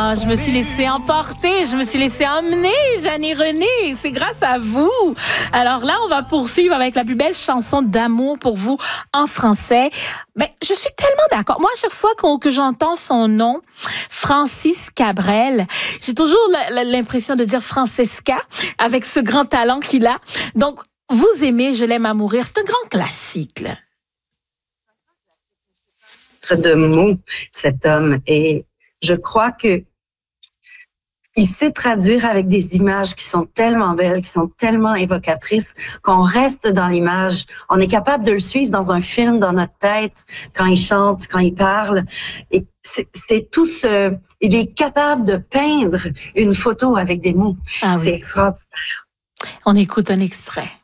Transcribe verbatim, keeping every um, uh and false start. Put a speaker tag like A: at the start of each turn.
A: Ah, je me suis laissée emporter, je me suis laissée emmener, Jeannie René. C'est grâce à vous. Alors là, on va poursuivre avec la plus belle chanson d'amour pour vous en français. Ben, je suis tellement d'accord. Moi, à chaque fois qu'on, que j'entends son nom, Francis Cabrel, j'ai toujours l'impression de dire Francesca avec ce grand talent qu'il a. Donc, vous aimez Je l'aime à mourir. C'est un grand classique, là.
B: De mots, cet homme. Et je crois que il sait traduire avec des images qui sont tellement belles, qui sont tellement évocatrices, qu'on reste dans l'image. On est capable de le suivre dans un film, dans notre tête, quand il chante, quand il parle. Et c'est, c'est tout ce... Il est capable de peindre une photo avec des mots.
A: Ah
B: c'est
A: oui.
B: extraordinaire.
A: On écoute un extrait.